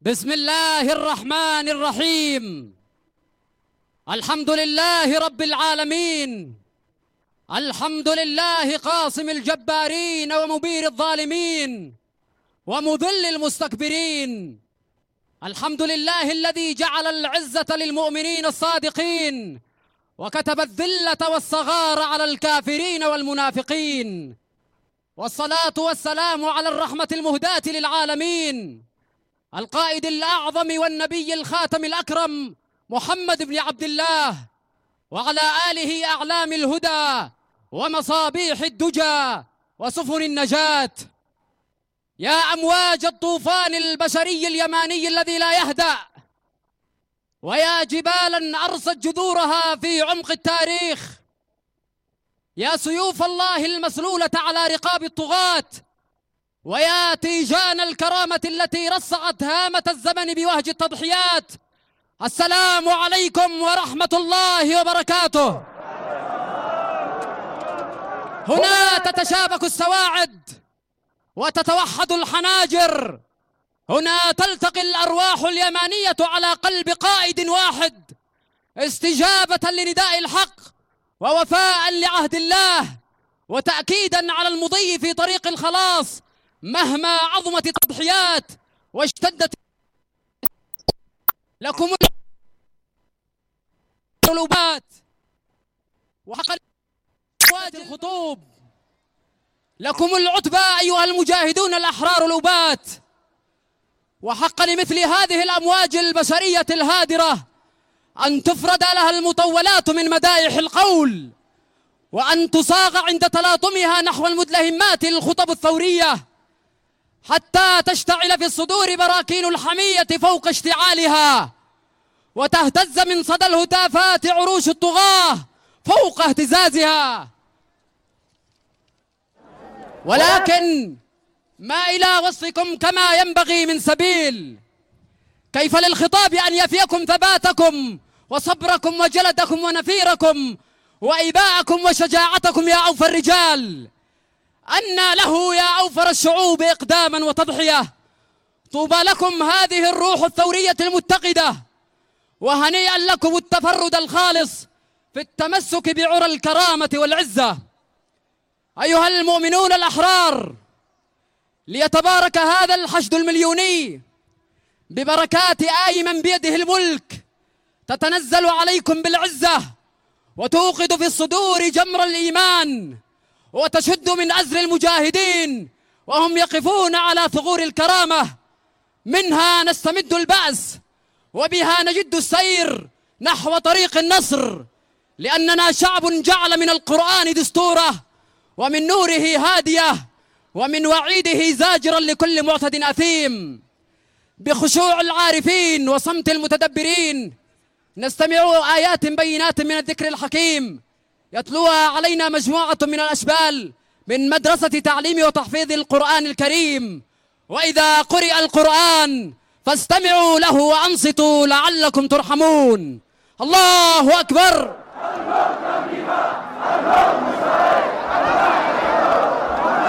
بسم الله الرحمن الرحيم. الحمد لله رب العالمين، الحمد لله قاصم الجبارين ومبير الظالمين ومذل المستكبرين، الحمد لله الذي جعل العزة للمؤمنين الصادقين وكتب الذلة والصغار على الكافرين والمنافقين، والصلاة والسلام على الرحمة المهداة للعالمين، القائد الأعظم والنبي الخاتم الأكرم محمد بن عبد الله، وعلى آله أعلام الهدى ومصابيح الدجى وسفن النجاة. يا أمواج الطوفان البشري اليماني الذي لا يهدأ، ويا جبالا أرست جذورها في عمق التاريخ، يا سيوف الله المسلولة على رقاب الطغاة، ويا تيجان الكرامة التي رصعت هامة الزمن بوهج التضحيات، السلام عليكم ورحمة الله وبركاته. هنا تتشابك السواعد وتتوحد الحناجر، هنا تلتقي الأرواح اليمانية على قلب قائد واحد، استجابة لنداء الحق ووفاء لعهد الله، وتأكيدا على المضي في طريق الخلاص مهما عظمت التضحيات واشتدت. لكم القلوبات وحق أمواج الخطوب، لكم العتبى أيها المجاهدون الأحرار الأبات، وحق لمثل هذه الأمواج البشرية الهادرة أن تفرد لها المطولات من مدائح القول، وأن تصاغ عند تلاطمها نحو المدلهمات الخطب الثورية، حتى تشتعل في الصدور براكين الحمية فوق اشتعالها، وتهتز من صدى الهتافات عروش الطغاة فوق اهتزازها. ولكن ما إلى وصفكم كما ينبغي من سبيل، كيف للخطاب أن يفيكم ثباتكم وصبركم وجلدكم ونفيركم وإباءكم وشجاعتكم يا أوفى الرجال، أنى له يا أوفر الشعوب إقداما وتضحية. طوبى لكم هذه الروح الثورية المتقدة، وهنيئا لكم التفرد الخالص في التمسك بعرى الكرامة والعزة. أيها المؤمنون الأحرار، ليتبارك هذا الحشد المليوني ببركات آي من بيده الملك تتنزل عليكم بالعزة، وتوقد في الصدور جمر الإيمان، وتشد من أزر المجاهدين وهم يقفون على ثغور الكرامة. منها نستمد البأس، وبها نجد السير نحو طريق النصر، لأننا شعب جعل من القرآن دستوره، ومن نوره هادية، ومن وعيده زاجرا لكل معتد أثيم. بخشوع العارفين وصمت المتدبرين نستمع آيات بينات من الذكر الحكيم، يتلوها علينا مجموعة من الأشبال من مدرسة تعليم وتحفيظ القرآن الكريم. وإذا قرئ القرآن فاستمعوا له وأنصتوا لعلكم ترحمون. الله أكبر.